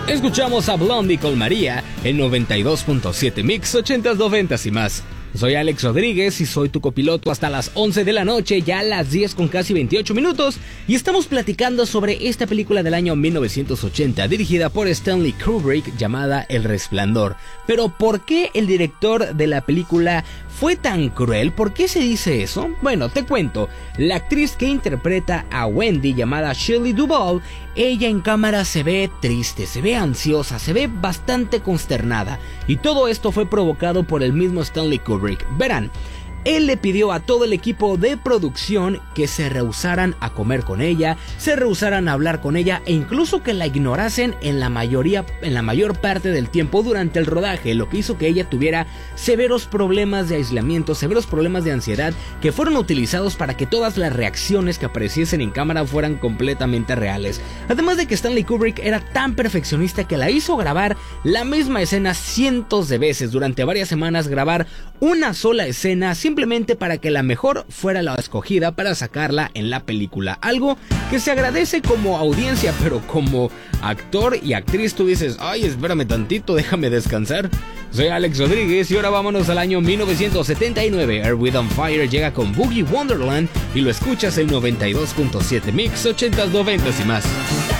Escuchamos a Blondie con María en 92.7 Mix 80s, 90s y más. Soy Alex Rodríguez y soy tu copiloto hasta las 11 de la noche, ya a las 10 con casi 28 minutos, y estamos platicando sobre esta película del año 1980, dirigida por Stanley Kubrick, llamada El Resplandor. Pero ¿por qué el director de la película fue tan cruel? ¿Por qué se dice eso? Bueno, te cuento. La actriz que interpreta a Wendy, llamada Shelley Duvall, ella en cámara se ve triste, se ve ansiosa, se ve bastante consternada, y todo esto fue provocado por el mismo Stanley Kubrick. Verán, él le pidió a todo el equipo de producción que se rehusaran a comer con ella, se rehusaran a hablar con ella e incluso que la ignorasen en la mayor parte del tiempo durante el rodaje, lo que hizo que ella tuviera severos problemas de aislamiento, severos problemas de ansiedad que fueron utilizados para que todas las reacciones que apareciesen en cámara fueran completamente reales. Además de que Stanley Kubrick era tan perfeccionista que la hizo grabar la misma escena cientos de veces, durante varias semanas grabar una sola escena simplemente para que la mejor fuera la escogida para sacarla en la película. Algo que se agradece como audiencia, pero como actor y actriz tú dices, ay, espérame tantito, déjame descansar. Soy Alex Rodríguez y ahora vámonos al año 1979. Earth, Wind & Fire llega con Boogie Wonderland y lo escuchas en 92.7 Mix 80s, 90s y más.